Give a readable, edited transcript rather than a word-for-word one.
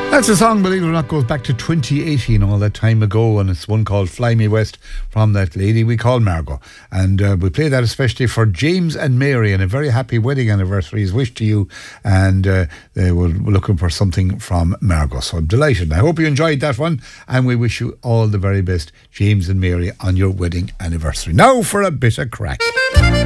That's a song, believe it or not, goes back to 2018, all that time ago, and it's one called Fly Me West from that lady we call Margot. And we play that especially for James and Mary, and a very happy wedding anniversary is wished to you, and they were looking for something from Margot, so I'm delighted. I hope you enjoyed that one, and we wish you all the very best, James and Mary, on your wedding anniversary. Now for a bit of crack.